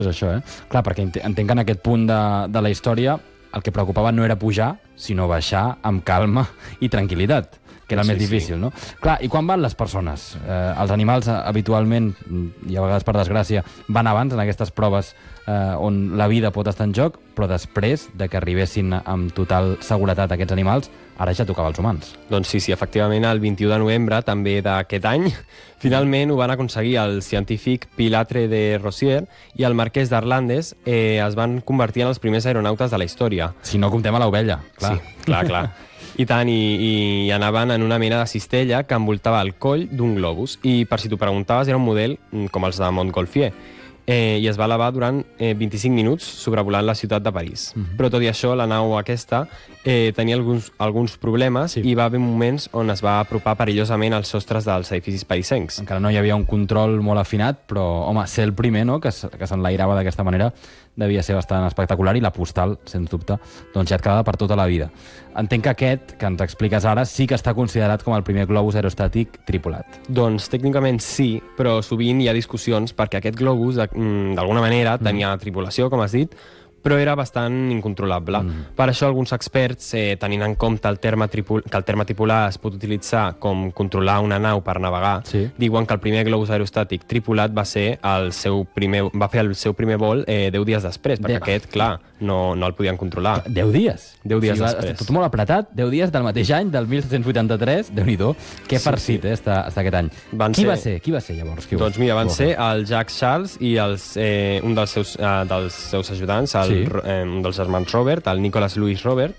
És això, Clar, perquè entenc que en aquest punt de la història el que preocupava no era pujar, sinó baixar amb calma i tranquil·litat, que era el més difícil, no? Clar, i quan van les persones? Els animals habitualment, i a vegades per desgràcia, van abans en aquestes proves on la vida pot estar en joc, però després de que arribessin amb total seguretat aquests animals, ara ja tocava als humans. Doncs sí, efectivament, el 21 de novembre, també d'aquest any, finalment ho van aconseguir el científic Pilatre de Rosier i el marquès d'Arlandes es van convertir en els primers aeronautes de la història. Si no comptem a l'ovella, clar. Sí, clar. I tant, i anaven en una mena de cistella que envoltava el coll d'un globus. I per si t'ho preguntaves, era un model com els de Montgolfier. I es va elevar durant 25 minuts sobrevolant la ciutat de París. Però tot i això, la nau aquesta tenia alguns problemes i va haver moments on es va apropar perillosament als sostres dels edificis parisencs. Encara no hi havia un control molt afinat, però, home, ser el primer, no?, que s'enlairava d'aquesta manera devia ser bastant espectacular, i la postal, sens dubte, doncs ja et quedava per tota la vida. Entenc que aquest, que ens expliques ara, sí que està considerat com el primer globus aerostàtic tripulat. Doncs tècnicament sí, però sovint hi ha discussions perquè aquest globus, d'alguna manera, tenia tripulació, com has dit, però era bastant incontrolable. Per això alguns experts, tenint en compte que el terme tripular es pot utilitzar com controlar una nau per navegar, diuen que el primer globus aerostàtic tripulat va fer el seu primer vol 10 dies després, perquè aquest, clar, no el podien controlar. 10 dies? 10 dies després. Tot molt apretat, 10 dies del mateix any, del 1783, Déu-n'hi-do, que farcit està aquest any. Qui va ser llavors? Doncs mira, van ser el Jacques Charles i un dels seus ajudants, un dels germans Robert, el Nicholas Louis Robert.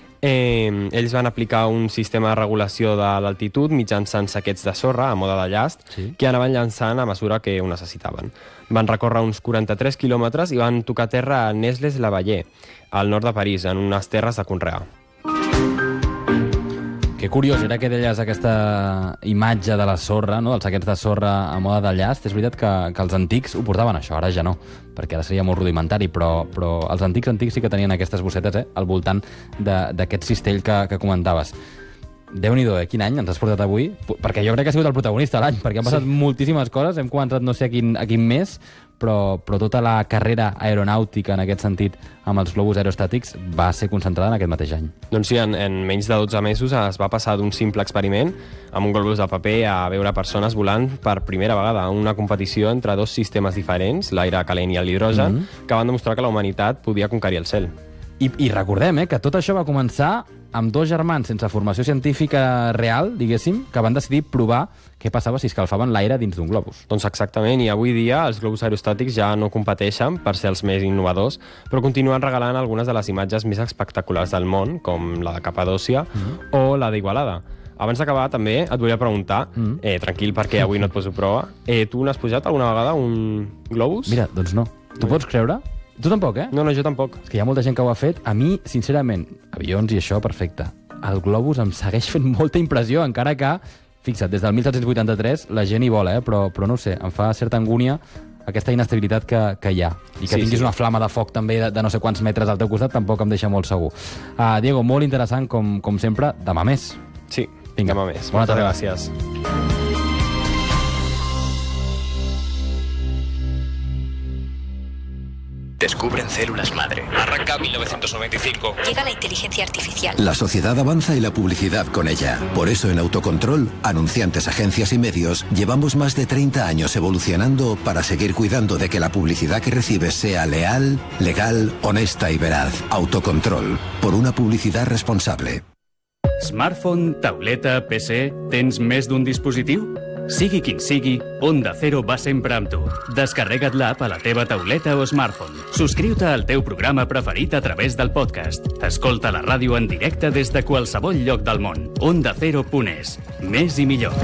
Ells van aplicar un sistema de regulació de l'altitud mitjançant saquets de sorra a mode de llast que anaven llançant a mesura que ho necessitaven. Van recórrer uns 43 quilòmetres i van tocar terra a Nesles-la-Vallée, al nord de París, en unes terres de conrear. Que curiós, era que deies aquesta imatge de la sorra, no?, dels saquets de sorra a moda de llast. És veritat que els antics ho portaven això, ara ja no, perquè ara seria molt rudimentari, però els antics sí que tenien aquestes bossetes al voltant d'aquest cistell que comentaves. Déu-n'hi-do, quin any ens has portat avui? Perquè jo crec que ha sigut el protagonista de l'any, perquè han passat moltíssimes coses, hem començat no sé a quin mes, però tota la carrera aeronàutica en aquest sentit amb els globus aerostàtics va ser concentrada en aquest mateix any. Doncs sí, en menys de 12 mesos es va passar d'un simple experiment amb un globus de paper a veure persones volant per primera vegada, una competició entre dos sistemes diferents, l'aire calent i l'hidrogen, que van demostrar que la humanitat podia conquerir el cel. I recordem que tot això va començar amb dos germans sense formació científica real, diguéssim, que van decidir provar què passava si escalfaven l'aire dins d'un globus. Doncs exactament, i avui dia els globus aerostàtics ja no competeixen per ser els més innovadors, però continuen regalant algunes de les imatges més espectaculars del món, com la de Capadòcia o la d'Igualada. Abans d'acabar, també, et volia preguntar, tranquil, perquè avui no et poso prova, tu n'has pujat alguna vegada un globus? Mira, doncs no. Tu pots creure? Tu tampoc, No, jo tampoc. És que hi ha molta gent que ho ha fet. A mi, sincerament, avions i això, perfecte. El globus em segueix fent molta impressió, encara que, fixa't, des del 1783 la gent hi vola, però no ho sé, em fa certa angúnia aquesta inestabilitat que hi ha. I que tinguis una flama de foc també de no sé quants metres al teu costat tampoc em deixa molt segur. Diego, molt interessant, com sempre. Demà més. Sí, vinga, demà més. Moltes gràcies. Descubren células madre. Arranca 1995. Llega la inteligencia artificial. La sociedad avanza y la publicidad con ella. Por eso en Autocontrol, anunciantes, agencias y medios, llevamos más de 30 años evolucionando para seguir cuidando de que la publicidad que recibes sea leal, legal, honesta y veraz. Autocontrol. Por una publicidad responsable. Smartphone, tauleta, PC... Tens més d'un dispositiu? Sigui quin sigui, Onda Cero va sempre amb tu. Descarrega't l'app a la teva tauleta o smartphone. Subscriu-te al teu programa preferit a través del podcast. Escolta la ràdio en directe des de qualsevol lloc del món. OndaCero.es. Més i millor.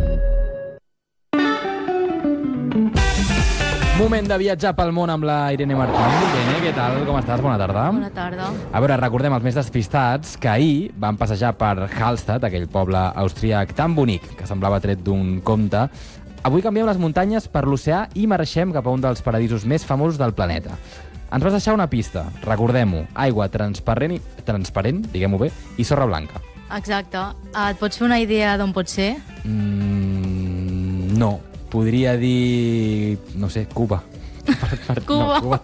Moment de viatjar pel món amb la Irene Martín. Irene, què tal? Com estàs? Bona tarda. Bona tarda. A veure, recordem els més despistats que ahir van passejar per Hallstatt, aquell poble austríac tan bonic que semblava tret d'un conte. Avui canviem les muntanyes per l'oceà i marxem cap a un dels paradisos més famosos del planeta. Ens vas deixar una pista, recordem-ho, aigua transparent, diguem-ho bé, i sorra blanca. Exacte. Et pots fer una idea d'on pot ser? No. Podria dir, no sé, Cuba. Cuba. No,